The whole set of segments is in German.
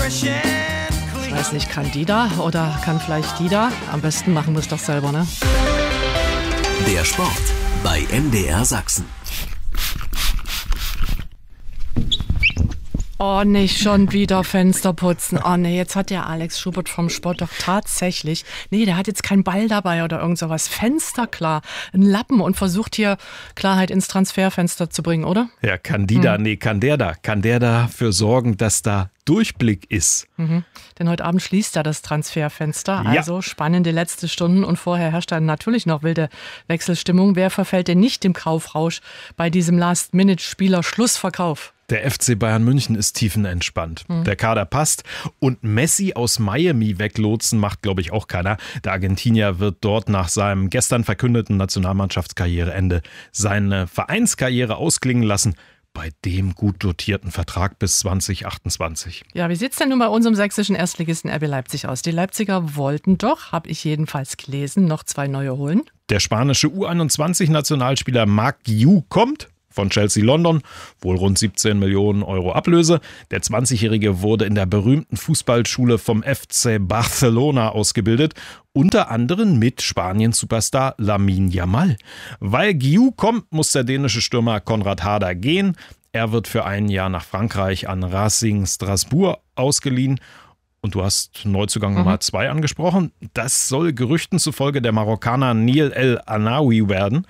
Ich weiß nicht, kann die da oder kann vielleicht die da? Am besten machen wir es doch selber, ne? Der Sport bei MDR Sachsen. Oh, nicht schon wieder Fenster putzen. Oh nee, jetzt hat der Alex Schubert vom Sport doch tatsächlich, der hat jetzt keinen Ball dabei oder irgend sowas. Fenster klar, ein Lappen und versucht hier Klarheit ins Transferfenster zu bringen, oder? Ja, kann der da für sorgen, dass da Durchblick ist. Denn heute Abend schließt ja das Transferfenster. Ja. Also spannende letzte Stunden und vorher herrscht dann natürlich noch wilde Wechselstimmung. Wer verfällt denn nicht dem Kaufrausch bei diesem Last-Minute-Spieler-Schlussverkauf? Der FC Bayern München ist tiefenentspannt. Der Kader passt und Messi aus Miami weglotsen macht, glaube ich, auch keiner. Der Argentinier wird dort nach seinem gestern verkündeten Nationalmannschaftskarriereende seine Vereinskarriere ausklingen lassen. Bei dem gut dotierten Vertrag bis 2028. Ja, wie sieht's denn nun bei unserem sächsischen Erstligisten RB Leipzig aus? Die Leipziger wollten doch, habe ich jedenfalls gelesen, noch 2 neue holen. Der spanische U21-Nationalspieler Marc Guiu kommt von Chelsea London, wohl rund 17 Millionen Euro Ablöse. Der 20-Jährige wurde in der berühmten Fußballschule vom FC Barcelona ausgebildet, unter anderem mit Spaniens-Superstar Lamine Yamal. Weil Guiu kommt, muss der dänische Stürmer Konrad Harder gehen. Er wird für ein Jahr nach Frankreich an Racing Strasbourg ausgeliehen. Und du hast Neuzugang Nummer 2 angesprochen. Das soll Gerüchten zufolge der Marokkaner Neil El Anaoui werden.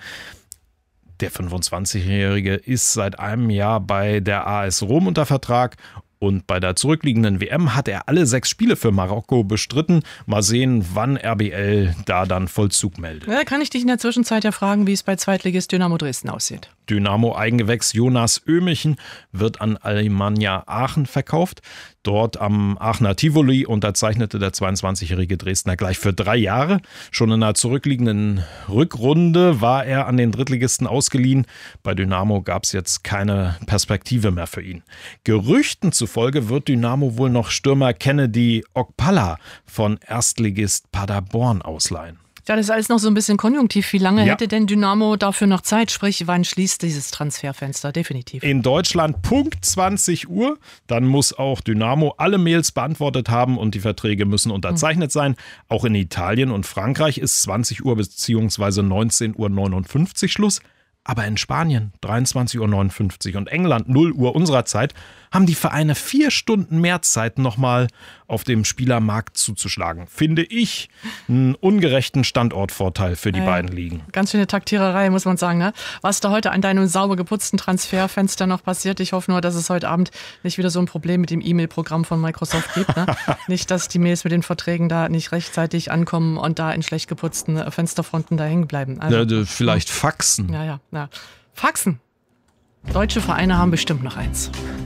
Der 25-Jährige ist seit einem Jahr bei der AS Rom unter Vertrag und bei der zurückliegenden WM hat er alle 6 Spiele für Marokko bestritten. Mal sehen, wann RBL da dann Vollzug meldet. Ja, kann ich dich in der Zwischenzeit ja fragen, wie es bei Zweitligist Dynamo Dresden aussieht. Dynamo-Eigengewächs Jonas Ömichen wird an Alemannia Aachen verkauft. Dort am Aachener Tivoli unterzeichnete der 22-jährige Dresdner gleich für 3 Jahre. Schon in der zurückliegenden Rückrunde war er an den Drittligisten ausgeliehen. Bei Dynamo gab es jetzt keine Perspektive mehr für ihn. Gerüchten zufolge wird Dynamo wohl noch Stürmer Kennedy Okpala von Erstligist Paderborn ausleihen. Ja, das ist alles noch so ein bisschen konjunktiv. Wie lange hätte denn Dynamo dafür noch Zeit? Sprich, wann schließt dieses Transferfenster definitiv? In Deutschland Punkt 20 Uhr. Dann muss auch Dynamo alle Mails beantwortet haben und die Verträge müssen unterzeichnet sein. Auch in Italien und Frankreich ist 20 Uhr bzw. 19.59 Uhr Schluss. Aber in Spanien 23.59 Uhr und England 0 Uhr unserer Zeit haben die Vereine 4 Stunden mehr Zeit, nochmal auf dem Spielermarkt zuzuschlagen. Finde ich einen ungerechten Standortvorteil für die beiden Ligen. Ganz schöne Taktiererei, muss man sagen. Ne? Was da heute an deinem sauber geputzten Transferfenster noch passiert, ich hoffe nur, dass es heute Abend nicht wieder so ein Problem mit dem E-Mail-Programm von Microsoft gibt. Ne? Nicht, dass die Mails mit den Verträgen da nicht rechtzeitig ankommen und da in schlecht geputzten Fensterfronten da hängen bleiben. Also, vielleicht Faxen. Ja. Faxen. Deutsche Vereine haben bestimmt noch eins.